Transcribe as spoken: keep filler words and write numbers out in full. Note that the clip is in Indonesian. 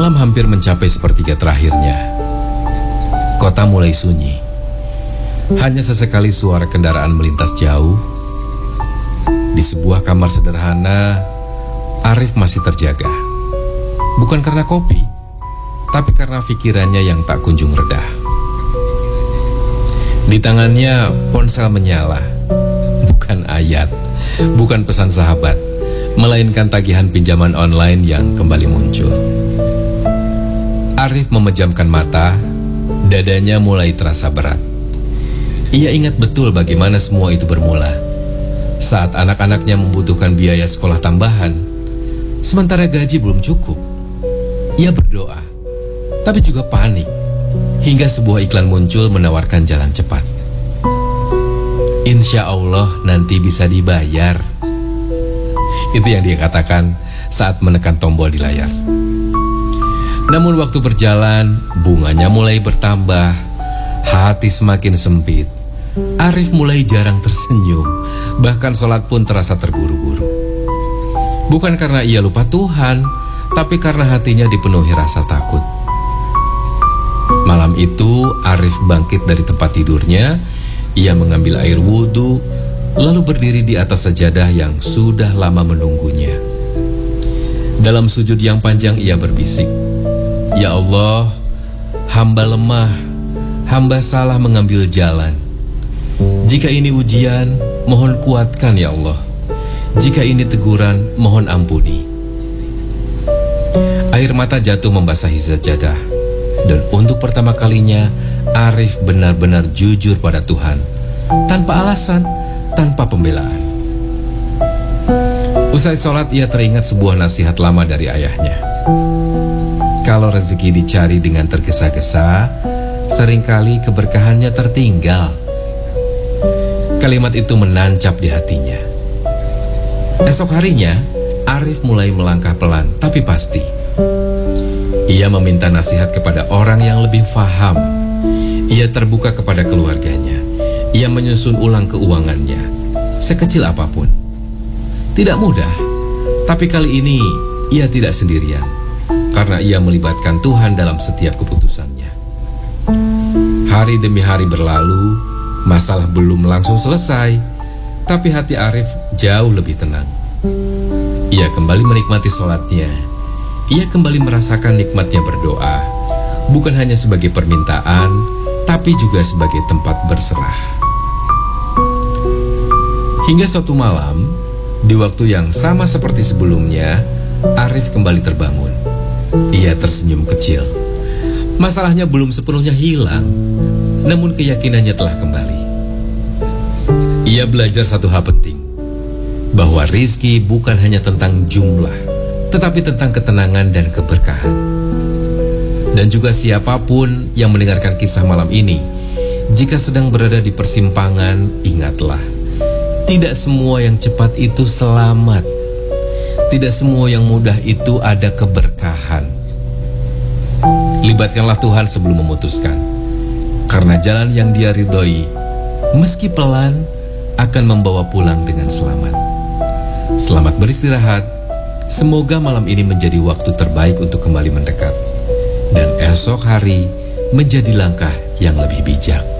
Malam hampir mencapai sepertiga terakhirnya. Kota mulai sunyi. Hanya sesekali suara kendaraan melintas jauh. Di sebuah kamar sederhana, Arif masih terjaga. Bukan karena kopi, tapi karena pikirannya yang tak kunjung reda. Di tangannya ponsel menyala. Bukan ayat, bukan pesan sahabat, melainkan tagihan pinjaman online yang kembali muncul. Arif memejamkan mata, dadanya mulai terasa berat. Ia ingat betul bagaimana semua itu bermula. Saat anak-anaknya membutuhkan biaya sekolah tambahan, sementara gaji belum cukup. Ia berdoa, tapi juga panik, hingga sebuah iklan muncul menawarkan jalan cepat. Insya Allah nanti bisa dibayar. Itu yang dia katakan saat menekan tombol di layar. Namun waktu berjalan, bunganya mulai bertambah, hati semakin sempit. Arif mulai jarang tersenyum, bahkan sholat pun terasa terburu-buru. Bukan karena ia lupa Tuhan, tapi karena hatinya dipenuhi rasa takut. Malam itu Arif bangkit dari tempat tidurnya. Ia mengambil air wudhu, lalu berdiri di atas sajadah yang sudah lama menunggunya. Dalam sujud yang panjang ia berbisik, "Ya Allah, hamba lemah, hamba salah mengambil jalan. Jika ini ujian, mohon kuatkan ya Allah. Jika ini teguran, mohon ampuni." Air mata jatuh membasahi sajadah. Dan untuk pertama kalinya, Arif benar-benar jujur pada Tuhan, tanpa alasan, tanpa pembelaan. Usai sholat, ia teringat sebuah nasihat lama dari ayahnya. Kalau rezeki dicari dengan tergesa-gesa, seringkali keberkahannya tertinggal. Kalimat itu menancap di hatinya. Esok harinya, Arif mulai melangkah pelan tapi pasti. Ia meminta nasihat kepada orang yang lebih faham. Ia terbuka kepada keluarganya. Ia menyusun ulang keuangannya, sekecil apapun. Tidak mudah, tapi kali ini ia tidak sendirian, karena ia melibatkan Tuhan dalam setiap keputusannya. Hari demi hari berlalu, masalah belum langsung selesai, tapi hati Arif jauh lebih tenang. Ia kembali menikmati sholatnya. Ia kembali merasakan nikmatnya berdoa, bukan hanya sebagai permintaan, tapi juga sebagai tempat berserah. Hingga suatu malam, di waktu yang sama seperti sebelumnya, Arif kembali terbangun. Ia tersenyum kecil. Masalahnya belum sepenuhnya hilang, namun keyakinannya telah kembali. Ia belajar satu hal penting, bahwa rizki bukan hanya tentang jumlah, tetapi tentang ketenangan dan keberkahan. Dan juga siapapun yang mendengarkan kisah malam ini, jika sedang berada di persimpangan, ingatlah, tidak semua yang cepat itu selamat. Tidak semua yang mudah itu ada keberkahan. Libatkanlah Tuhan sebelum memutuskan, karena jalan yang Dia ridhoi, meski pelan, akan membawa pulang dengan selamat. Selamat beristirahat. Semoga malam ini menjadi waktu terbaik untuk kembali mendekat, dan esok hari menjadi langkah yang lebih bijak.